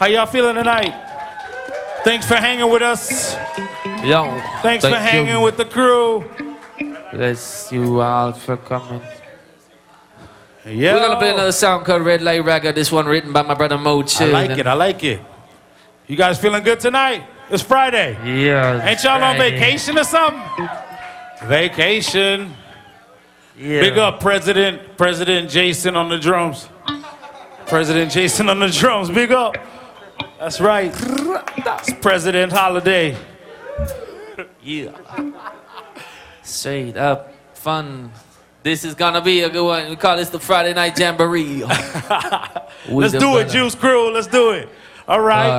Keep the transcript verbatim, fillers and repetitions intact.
How y'all feeling tonight? Thanks for hanging with us. Yo, Thanks thank for hanging you. with the crew. Bless you all for coming. Yeah. We're gonna play another song called Red Light Ragga. This one written by my brother Mo I Chill. like it. I like it. You guys feeling good tonight? It's Friday. Yeah. Ain't y'all on vacation or something? Vacation. Yeah. Big up President President Jason on the drums. President Jason on the drums. Big up. That's right. It's President Holiday. Yeah. Straight up fun. This is gonna be a good one. We call this the Friday Night Jamboree. Let's do it, Juice Crew. Let's do it. All right. Uh,